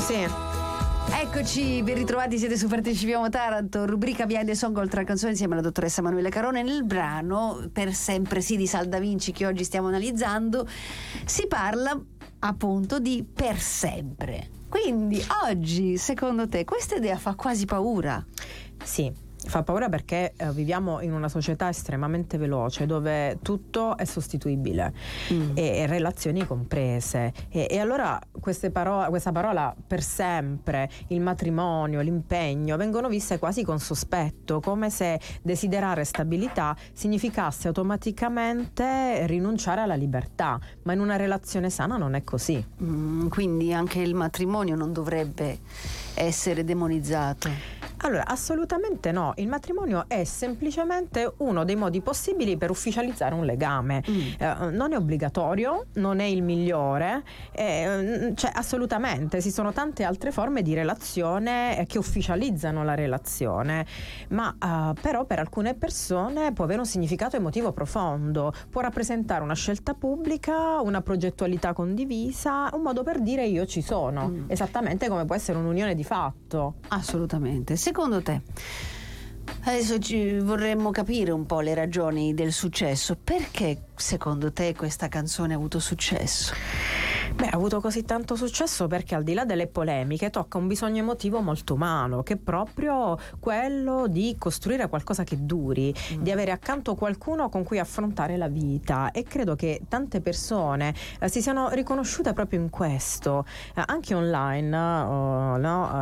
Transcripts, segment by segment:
Sì. Eccoci, ben ritrovati, siete su Partecipiamo Taranto, rubrica Behind the Song, oltre alla canzone, insieme alla dottoressa Emanuela Carone. Nel brano Per sempre sì di Salda Vinci, che oggi stiamo analizzando, si parla appunto di per sempre. Quindi oggi, secondo te, questa idea fa quasi paura? Sì. Fa paura perché viviamo in una società estremamente veloce dove tutto è sostituibile e relazioni comprese e allora questa parola per sempre, il matrimonio, l'impegno vengono viste quasi con sospetto, come se desiderare stabilità significasse automaticamente rinunciare alla libertà, ma in una relazione sana non è così. Quindi anche il matrimonio non dovrebbe essere demonizzato? Allora, assolutamente no. Il matrimonio è semplicemente uno dei modi possibili per ufficializzare un legame. Non è obbligatorio, non è il migliore, cioè assolutamente ci sono tante altre forme di relazione che ufficializzano la relazione, ma però per alcune persone può avere un significato emotivo profondo, può rappresentare una scelta pubblica, una progettualità condivisa, un modo per dire io ci sono, esattamente come può essere un'unione di fatto. Assolutamente. Secondo te, adesso vorremmo capire un po' le ragioni del successo. Perché secondo te questa canzone ha avuto successo? Beh, ha avuto così tanto successo perché al di là delle polemiche tocca un bisogno emotivo molto umano, che è proprio quello di costruire qualcosa che duri, di avere accanto qualcuno con cui affrontare la vita, e credo che tante persone si siano riconosciute proprio in questo. Anche online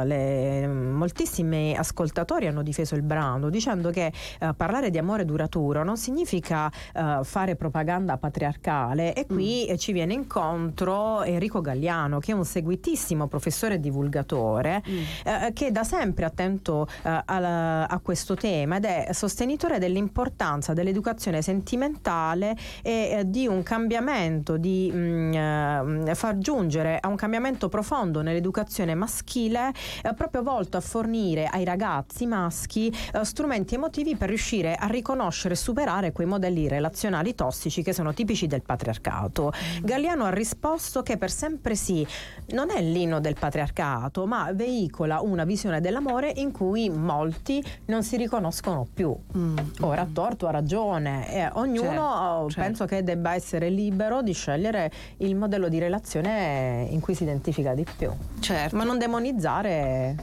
moltissimi ascoltatori hanno difeso il brano dicendo che parlare di amore duraturo non significa fare propaganda patriarcale, e qui ci viene incontro Enrico Galliano, che è un seguitissimo professore e divulgatore, che è da sempre attento a questo tema ed è sostenitore dell'importanza dell'educazione sentimentale e di un cambiamento, di far giungere a un cambiamento profondo nell'educazione maschile, proprio volto a fornire ai ragazzi maschi strumenti emotivi per riuscire a riconoscere e superare quei modelli relazionali tossici che sono tipici del patriarcato. Galliano ha risposto che per sempre sì non è l'inno del patriarcato, ma veicola una visione dell'amore in cui molti non si riconoscono più. Ora a torto, ha ragione, ognuno penso che debba essere libero di scegliere il modello di relazione in cui si identifica di più, ma non demonizzare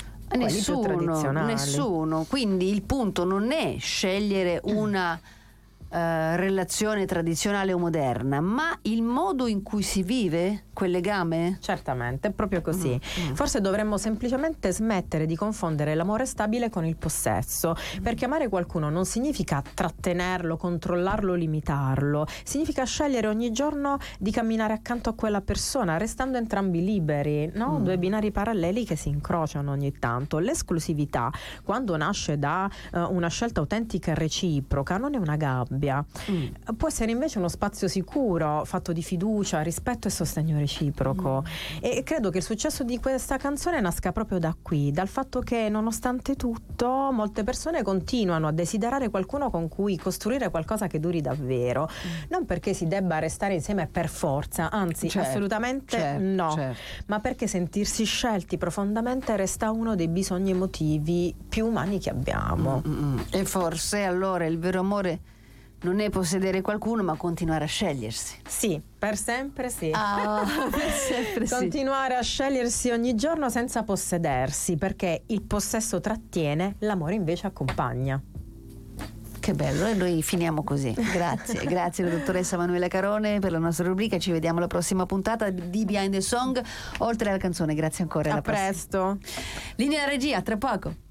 nessuno. Quindi il punto non è scegliere una relazione tradizionale o moderna, ma il modo in cui si vive quel legame? Certamente, è proprio così. Forse dovremmo semplicemente smettere di confondere l'amore stabile con il possesso, perché amare qualcuno non significa trattenerlo, controllarlo, limitarlo, significa scegliere ogni giorno di camminare accanto a quella persona, restando entrambi liberi, no? Due binari paralleli che si incrociano ogni tanto. L'esclusività, quando nasce da una scelta autentica e reciproca, non è una gabbia. Può essere invece uno spazio sicuro, fatto di fiducia, rispetto e sostegno reciproco. E credo che il successo di questa canzone nasca proprio da qui, dal fatto che nonostante tutto molte persone continuano a desiderare qualcuno con cui costruire qualcosa che duri davvero, non perché si debba restare insieme per forza, anzi assolutamente no, ma perché sentirsi scelti profondamente resta uno dei bisogni emotivi più umani che abbiamo. E forse allora il vero amore non è possedere qualcuno, ma continuare a scegliersi. Sì, per sempre sì. Per sempre sì. Continuare a scegliersi ogni giorno senza possedersi, perché il possesso trattiene, l'amore invece accompagna. Che bello, e noi finiamo così. Grazie alla dottoressa Emanuela Carone per la nostra rubrica. Ci vediamo alla prossima puntata di Behind the Song, oltre alla canzone. Grazie ancora. A presto. Linea regia, tra poco.